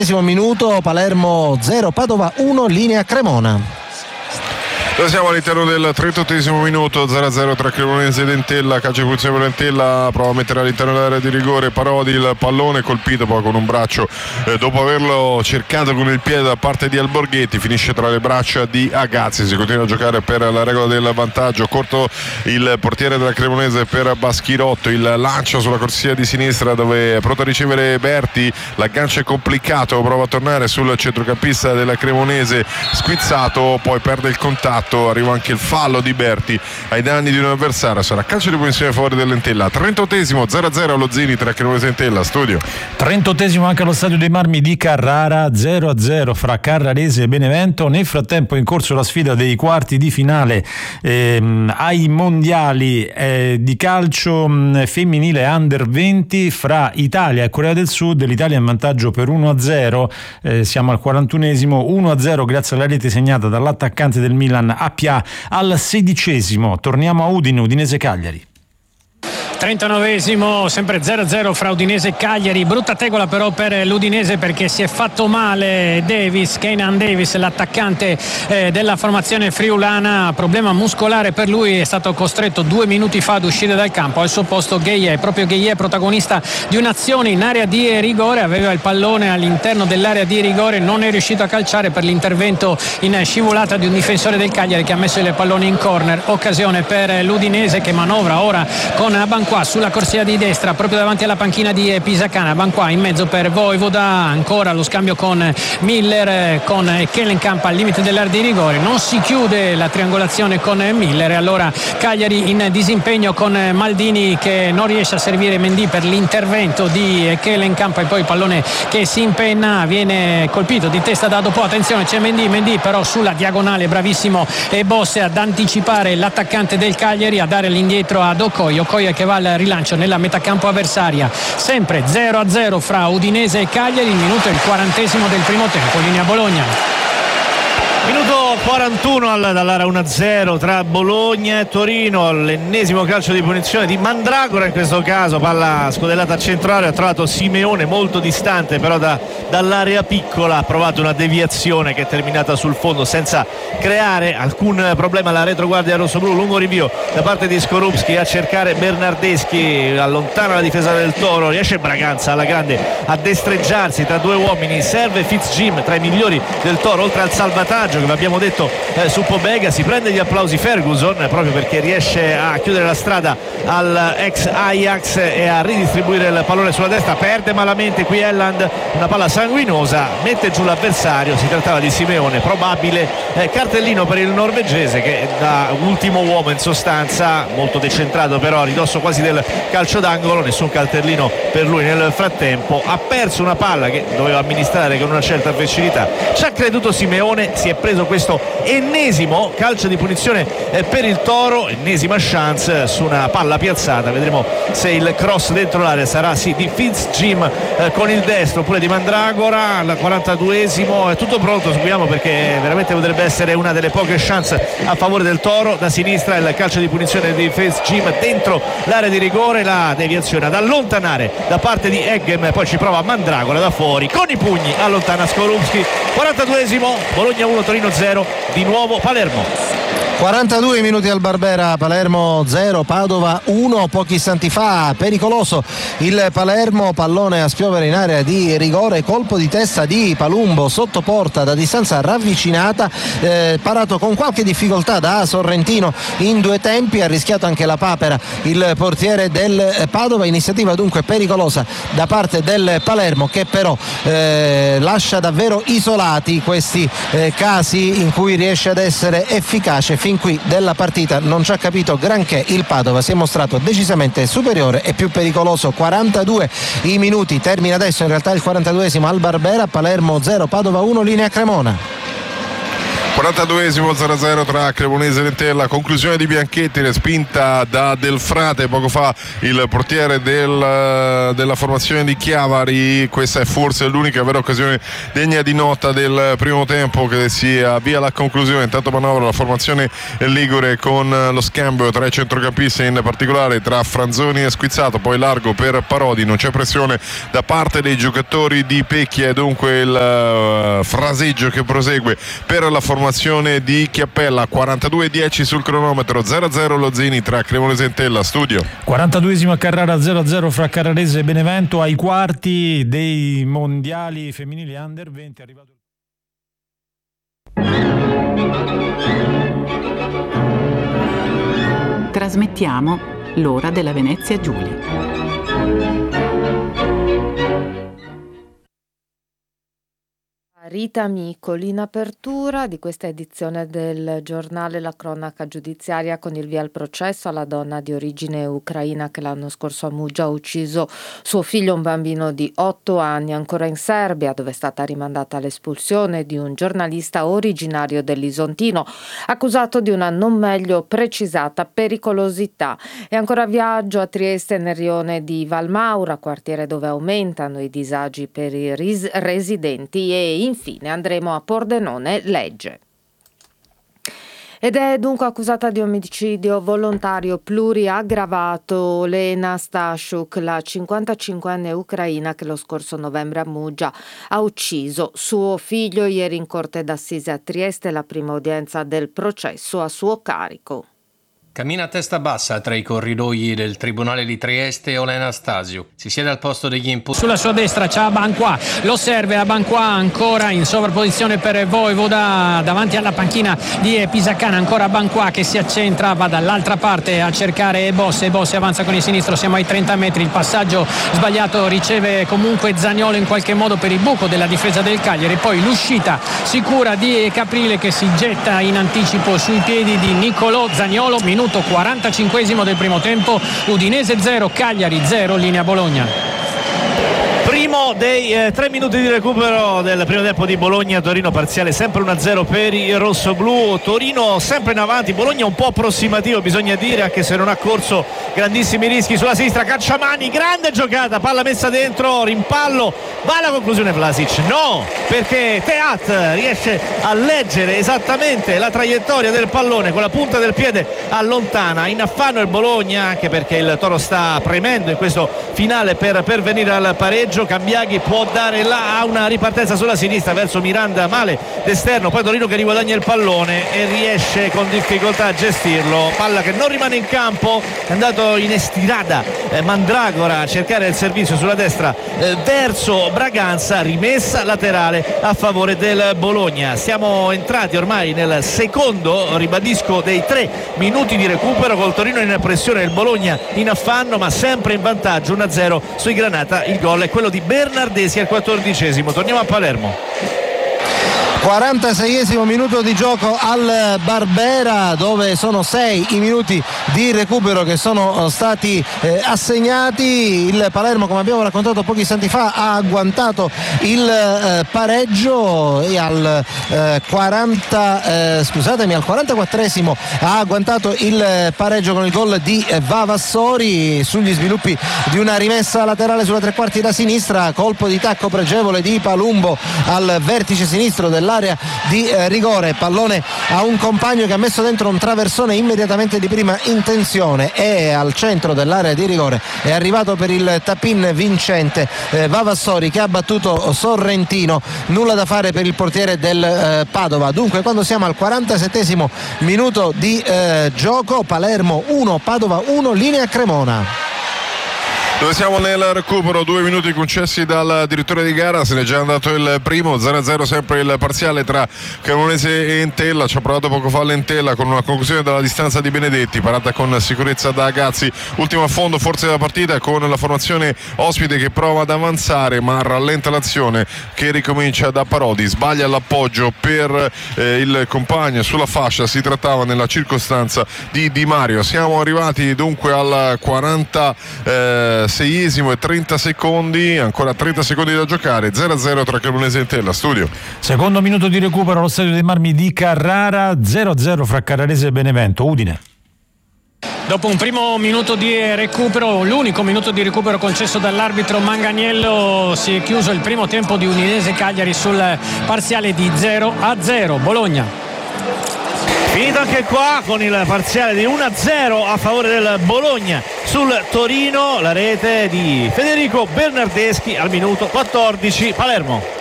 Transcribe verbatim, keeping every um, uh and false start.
Minuto, Palermo zero, Padova uno, linea Cremona. Siamo all'interno del trentottesimo minuto, zero a zero tra Cremonese e Dentella. Calcio di punizione per Dentella, prova a mettere all'interno dell'area di rigore Parodi, il pallone colpito poi con un braccio eh, dopo averlo cercato con il piede da parte di Alborghetti, finisce tra le braccia di Agazzi. Si continua a giocare per la regola del vantaggio, corto il portiere della Cremonese per Baschirotto, il lancio sulla corsia di sinistra dove è pronto a ricevere Berti, l'aggancio è complicato, prova a tornare sul centrocampista della Cremonese, squizzato, poi perde il contatto, arriva anche il fallo di Berti ai danni di un avversario. Sarà calcio di punizione a favore dell'Entella. trentottesimo, zero a zero allo Zini tra Cremonese e Entella. Studio trentottesimo anche allo stadio dei Marmi di Carrara, zero a zero fra Carrarese e Benevento. Nel frattempo è in corso la sfida dei quarti di finale ehm, ai mondiali eh, di calcio mh, femminile under venti fra Italia e Corea del Sud. L'Italia è in vantaggio per uno a zero, eh, siamo al quarantunesimo, uno a zero grazie alla rete segnata dall'attaccante del Milan Appia al sedicesimo. Torniamo a Udine, Udinese Cagliari. trentanovesimo, sempre zero a zero fra Udinese e Cagliari. Brutta tegola però per l'Udinese perché si è fatto male Davis, Kenan Davis, l'attaccante eh, della formazione friulana. Problema muscolare per lui, è stato costretto due minuti fa ad uscire dal campo. Al suo posto Gueye, proprio Gueye, protagonista di un'azione in area di rigore, aveva il pallone all'interno dell'area di rigore, non è riuscito a calciare per l'intervento in scivolata di un difensore del Cagliari che ha messo il pallone in corner. Occasione per l'Udinese che manovra ora con Abanquà sulla corsia di destra proprio davanti alla panchina di Pisacana. Abanquà in mezzo per Voivoda, ancora lo scambio con Miller, con Kellenkamp al limite dell'area di rigore, non si chiude la triangolazione con Miller, allora Cagliari in disimpegno con Maldini che non riesce a servire Mendy per l'intervento di Kellenkamp e poi il pallone che si impenna, viene colpito di testa da Dopo. Attenzione, c'è Mendy, Mendy però sulla diagonale bravissimo e Bosse ad anticipare l'attaccante del Cagliari, a dare l'indietro ad Okoye, Okoye che va al rilancio nella metacampo avversaria. Sempre zero a zero fra Udinese e Cagliari, il minuto è il quarantesimo del primo tempo, linea Bologna. Minuto quarantuno dall'area uno a zero tra Bologna e Torino, l'ennesimo calcio di punizione di Mandragora in questo caso, palla scodellata a centro area, ha trovato Simeone molto distante però da, dall'area piccola, ha provato una deviazione che è terminata sul fondo senza creare alcun problema alla retroguardia rossoblu. Lungo rinvio da parte di Skorupski a cercare Bernardeschi, allontana la difesa del Toro, riesce Braganza alla grande a destreggiarsi tra due uomini, serve Fitzjim tra i migliori del Toro, oltre al salvataggio che vi abbiamo detto eh, su Pobega. Si prende gli applausi Ferguson eh, proprio perché riesce a chiudere la strada al ex Ajax e a ridistribuire il pallone sulla destra. Perde malamente qui Elland, una palla sanguinosa, mette giù l'avversario, si trattava di Simeone, probabile eh, cartellino per il norvegese che da ultimo uomo in sostanza, molto decentrato però a ridosso quasi del calcio d'angolo, nessun cartellino per lui nel frattempo, ha perso una palla che doveva amministrare con una certa facilità, ci ha creduto Simeone, si è preso questo ennesimo calcio di punizione per il Toro, ennesima chance su una palla piazzata. Vedremo se il cross dentro l'area sarà sì di Fitzjim eh, con il destro oppure di Mandragora. Al quarantaduesimo è tutto pronto, seguiamo perché veramente potrebbe essere una delle poche chance a favore del Toro. Da sinistra il calcio di punizione di Fitzjim dentro l'area di rigore, la deviazione ad allontanare da parte di Eggem, poi ci prova Mandragora da fuori con i pugni, allontana Skorupski. quarantaduesimo, Bologna uno Torino zero, di nuovo Palermo. quarantadue minuti al Barbera, Palermo zero, Padova uno. Pochi istanti fa pericoloso il Palermo, pallone a spiovere in area di rigore, colpo di testa di Palumbo sotto porta da distanza ravvicinata, eh, parato con qualche difficoltà da Sorrentino in due tempi, ha rischiato anche la papera il portiere del Padova. Iniziativa dunque pericolosa da parte del Palermo che però eh, lascia davvero isolati questi eh, casi in cui riesce ad essere efficace. Fin qui della partita non ci ha capito granché il Padova, si è mostrato decisamente superiore e più pericoloso. quarantadue i minuti, termina adesso in realtà il quarantaduesimo al Barbera, Palermo zero, Padova uno, linea Cremona. quarantaduesimo zero a zero tra Cremonese e Entella, conclusione di Bianchetti, respinta da Del Frate poco fa il portiere del, della formazione di Chiavari. Questa è forse l'unica vera occasione degna di nota del primo tempo che si avvia alla conclusione. Intanto manovra la formazione ligure con lo scambio tra i centrocampisti, in particolare tra Franzoni e Squizzato, poi largo per Parodi, non c'è pressione da parte dei giocatori di Pecchia e dunque il uh, fraseggio che prosegue per la formazione di Chiappella. Quarantadue dieci sul cronometro, zero a zero Lozzini tra Cremonese e Entella. Studio quarantaduesimo a Carrara, zero a zero fra Carrarese e Benevento ai quarti dei mondiali femminili under venti. È arrivato Trasmettiamo l'ora della Venezia Giulia. Rita Micoli in apertura di questa edizione del giornale La Cronaca Giudiziaria, con il via al processo alla donna di origine ucraina che l'anno scorso a Muggia ha ucciso suo figlio, un bambino di otto anni, ancora in Serbia, dove è stata rimandata l'espulsione di un giornalista originario dell'Isontino, accusato di una non meglio precisata pericolosità. E ancora viaggio a Trieste nel rione di Valmaura, quartiere dove aumentano i disagi per i ris- residenti, e infine andremo a Pordenone Legge. Ed è dunque accusata di omicidio volontario pluriaggravato Olena Stashuk, la cinquantacinquenne ucraina che lo scorso novembre a Muggia ha ucciso suo figlio. Ieri in corte d'assise a Trieste la prima udienza del processo a suo carico. Cammina a testa bassa tra i corridoi del Tribunale di Trieste Olena Stasiuk. Si siede al posto degli imputati. Sulla sua destra c'ha Banqua, lo serve a Banqua, ancora in sovrapposizione per Voivoda davanti alla panchina di Pisacana, ancora Banqua che si accentra, va dall'altra parte a cercare Bossi, Bossi avanza con il sinistro, siamo ai trenta metri, il passaggio sbagliato, riceve comunque Zaniolo in qualche modo per il buco della difesa del Cagliari, poi l'uscita sicura di Caprile che si getta in anticipo sui piedi di Niccolò Zaniolo. Minuto quarantacinquesimo del primo tempo, Udinese zero, Cagliari zero, linea Bologna. Primo dei eh, tre minuti di recupero del primo tempo di Bologna-Torino, parziale sempre uno a zero per i rossoblù. Torino sempre in avanti, Bologna un po' approssimativo bisogna dire, anche se non ha corso grandissimi rischi. Sulla sinistra Cacciamani, grande giocata, palla messa dentro, rimpallo, va alla conclusione Vlasic, no, perché Teat riesce a leggere esattamente la traiettoria del pallone con la punta del piede, allontana in affanno il Bologna, anche perché il Toro sta premendo in questo finale per, per venire al pareggio. Cambiaghi può dare là a una ripartenza sulla sinistra verso Miranda, male d'esterno, poi Torino che riguadagna il pallone e riesce con difficoltà a gestirlo, palla che non rimane in campo, è andato in estirada eh, Mandragora a cercare il servizio sulla destra eh, verso Braganza, rimessa laterale a favore del Bologna. Siamo entrati ormai nel secondo, ribadisco, dei tre minuti di recupero, col Torino in pressione, il Bologna in affanno ma sempre in vantaggio uno a zero sui Granata. Il gol è quello di Bernardesi al quattordicesimo. Torniamo a Palermo. quarantaseiesimo minuto di gioco al Barbera, dove sono sei i minuti di recupero che sono stati eh, assegnati. Il Palermo, come abbiamo raccontato pochi istanti fa, ha agguantato il eh, pareggio e al eh, quaranta eh, scusatemi al quarantaquattresimo ha agguantato il pareggio con il gol di eh, Vavassori sugli sviluppi di una rimessa laterale sulla tre quarti da sinistra, colpo di tacco pregevole di Palumbo al vertice sinistro della area di eh, rigore, pallone a un compagno che ha messo dentro un traversone immediatamente di prima intenzione, e al centro dell'area di rigore è arrivato per il tap-in vincente eh, Vavassori, che ha battuto Sorrentino. Nulla da fare per il portiere del eh, Padova. Dunque, quando siamo al quarantasettesimo minuto di eh, gioco, Palermo uno, Padova uno, linea Cremona. Dove siamo nel recupero, due minuti concessi dal direttore di gara, se n'è già andato il primo, zero a zero sempre il parziale tra Cremonese e Entella. Ci ha provato poco fa l'Entella con una conclusione dalla distanza di Benedetti, parata con sicurezza da Gazzi, ultimo affondo forse della partita con la formazione ospite che prova ad avanzare ma rallenta l'azione, che ricomincia da Parodi, sbaglia l'appoggio per eh, il compagno sulla fascia, si trattava nella circostanza di Di Mario. Siamo arrivati dunque al quaranta eh, seiesimo e trenta secondi, ancora trenta secondi da giocare, zero a zero tra Cremonese e Entella. Studio. Secondo minuto di recupero allo Stadio dei Marmi di Carrara, zero a zero fra Carrarese e Benevento. Udine. Dopo un primo minuto di recupero, l'unico minuto di recupero concesso dall'arbitro Manganiello, si è chiuso il primo tempo di Udinese Cagliari sul parziale di zero a zero. Bologna. Finito anche qua con il parziale di uno a zero a favore del Bologna sul Torino, la rete di Federico Bernardeschi al minuto quattordici. Palermo.